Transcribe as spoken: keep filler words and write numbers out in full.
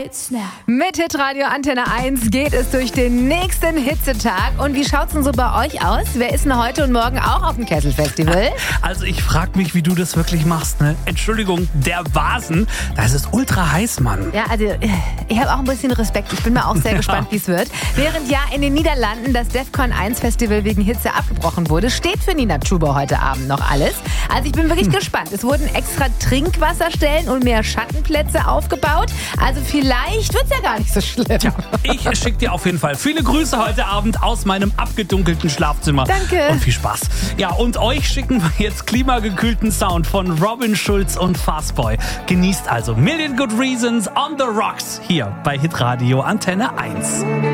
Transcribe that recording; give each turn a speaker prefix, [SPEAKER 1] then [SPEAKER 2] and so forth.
[SPEAKER 1] Hits now.
[SPEAKER 2] Mit Hitradio Antenne eins geht es durch den nächsten Hitzetag. Und wie schaut's denn so bei euch aus? Wer ist denn heute und morgen auch auf dem Kesselfestival?
[SPEAKER 3] Also ich frag mich, wie du das wirklich machst, ne? Entschuldigung, der Vasen, da ist es ultra heiß, Mann.
[SPEAKER 2] Ja, also ich habe auch ein bisschen Respekt. Ich bin mal auch sehr gespannt, wie es wird. Während ja in den Niederlanden das DEFCON eins Festival wegen Hitze abgebrochen wurde, steht für Nina Chuba heute Abend noch alles. Also ich bin wirklich hm. gespannt. Es wurden extra Trinkwasserstellen und mehr Schattenplätze aufgebaut. Also vielleicht wird's ja gar nicht so schlimm.
[SPEAKER 3] Tja, ich schicke dir auf jeden Fall viele Grüße heute Abend aus meinem abgedunkelten Schlafzimmer.
[SPEAKER 2] Danke.
[SPEAKER 3] Und viel Spaß. Ja, und euch schicken wir jetzt klimagekühlten Sound von Robin Schulz und Fastboy. Genießt also Million Good Reasons on the Rocks hier bei Hitradio Antenne eins.